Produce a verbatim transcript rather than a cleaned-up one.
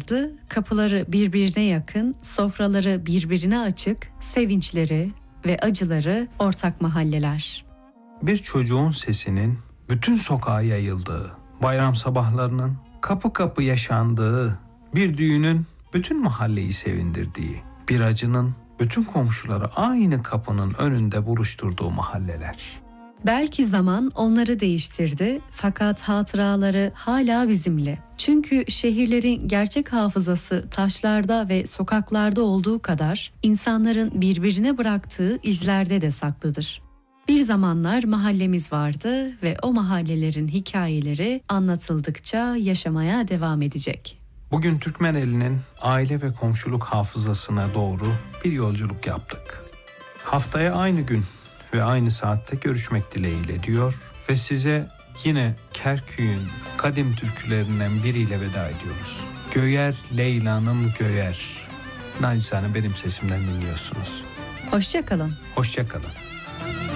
vardı. Kapıları birbirine yakın, sofraları birbirine açık, sevinçleri ve acıları ortak mahalleler. Bir çocuğun sesinin bütün sokağa yayıldığı, bayram sabahlarının kapı kapı yaşandığı, bir düğünün bütün mahalleyi sevindirdiği, bir acının bütün komşuları aynı kapının önünde buluşturduğu mahalleler. Belki zaman onları değiştirdi fakat hatıraları hala bizimle. Çünkü şehirlerin gerçek hafızası taşlarda ve sokaklarda olduğu kadar insanların birbirine bıraktığı izlerde de saklıdır. Bir zamanlar mahallemiz vardı ve o mahallelerin hikayeleri anlatıldıkça yaşamaya devam edecek. Bugün Türkmeneli'nin aile ve komşuluk hafızasına doğru bir yolculuk yaptık. Haftaya aynı gün ve aynı saatte görüşmek dileğiyle diyor ve size yine Kerkük'ün kadim türkülerinden biriyle veda ediyoruz. Göyer Leyla'nım göyer. Nacizane benim sesimden dinliyorsunuz. Hoşça kalın. Hoşça kalın.